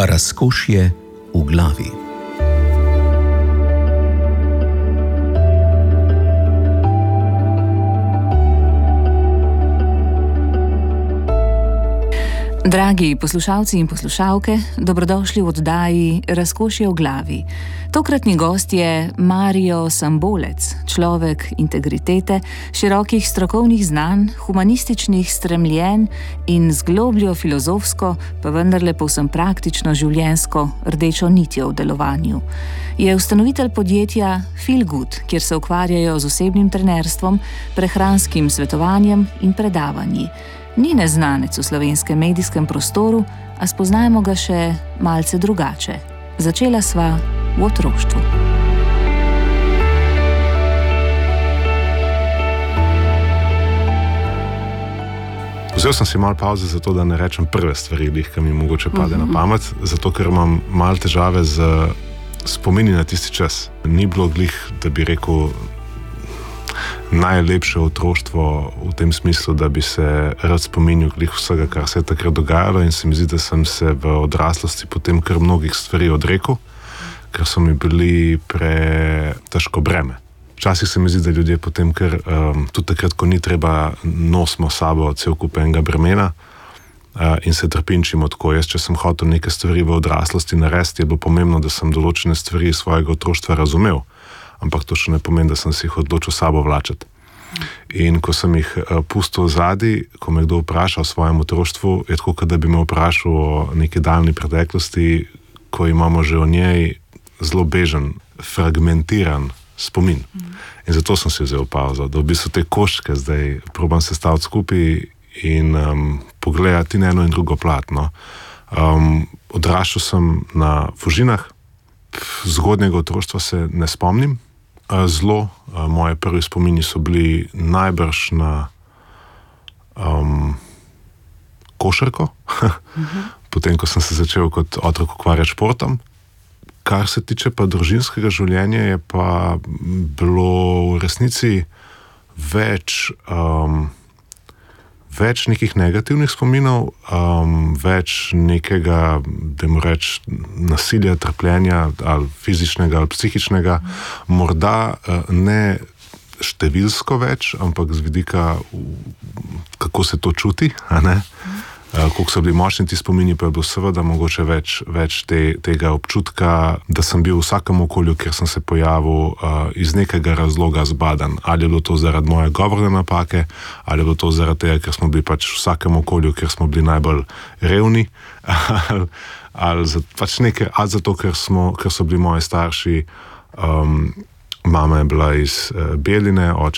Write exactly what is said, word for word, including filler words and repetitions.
Razkošje v glavi. Dragi poslušalci in poslušalke, dobrodošli v oddaji Razkošje v glavi. Tokratni gost je Mario Sambolec, človek integritete, širokih strokovnih znanj, humanističnih stremljenj in z globljo filozofsko, pa vendarle povsem praktično življenjsko rdečo nitjo v delovanju. Je ustanovitelj podjetja Feel Good, kjer se ukvarjajo z osebnim trenerstvom, prehranskim svetovanjem in predavanji. Ni neznanec v slovenskem medijskem prostoru, a spoznajmo ga še malce drugače. Začela sva v otroštvu. Vzel sem si malo pauze zato, da ne rečem prve stvari, ki mi mogoče pade uh-huh. na pamet, zato ker imam malo težave z spomini na tisti čas. Ni bilo glih, da bi rekel, najlepše otroštvo v tem smislu, da bi se rad spominjal glih vsega, kar se je takrat dogajalo, in se mi zdi, da sem se v odraslosti potem kar mnogih stvari odrekel, ker so mi bili pre težko breme. Včasih se mi zdi, da ljudje potem kar, um, tudi takrat, ko ni treba, nosimo sabo cel kup enega bremena uh, in se trpinčimo tako. Jaz, če sem hotel neke stvari v odraslosti narediti, je bilo pomembno, da sem določene stvari iz svojega otroštva razumel. Ampak to še ne pomeni, da sem si jih odločil sabo vlačiti. In ko sem jih uh, pustil zadaj, ko me kdo vpraša o svojem otroštvu, je tako, kot da bi me vprašal o neki daljni preteklosti, ko imamo že o njej zelo bežen, fragmentiran spomin. Mm. In zato sem si vzel pauzo, da v bistvu te koščke zdaj probam sestaviti skupaj in um, pogledati na eno in drugo plat. No. Um, odraščal sem na Fužinah, zgodnjega otroštva se ne spomnim. Zelo, moje prvi spomini so bili najbrž na um, košarko, uh-huh. potem, ko sem se začel kot otrok ukvarjati športom. Kar se tiče pa družinskega življenja, je pa bilo v resnici več, um, več nekih negativnih spominov, um, več nekega, dajmo reči, nasilja, trpljenja, ali fizičnega, ali psihičnega, morda uh, ne številsko več, ampak z vidika, kako se to čuti, a ne? Uh, koliko so bili močni ti spomini, pa je bilo seveda mogoče več, več te, tega občutka, da sem bil v vsakem okolju, kjer sem se pojavil, uh, iz nekega razloga zbadan. Ali je bilo to zaradi moje govorne napake, ali je bilo to zaradi tega, ker smo bili pač v vsakem okolju, kjer smo bili najbolj revni, ali, ali, za, pač nekaj, ali zato, ker, smo, ker so bili moji starši, um, mama je bila iz uh, Beline, oče